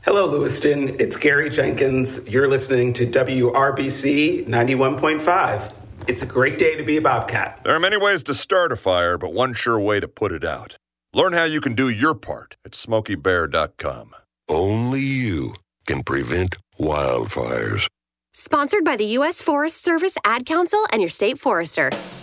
Hello, Lewiston. It's Gary Jenkins. You're listening to WRBC 91.5. It's a great day to be a Bobcat. There are many ways to start a fire, but one sure way to put it out. Learn how you can do your part at SmokeyBear.com. Only you can prevent wildfires. Sponsored by the U.S. Forest Service Ad Council and your state forester.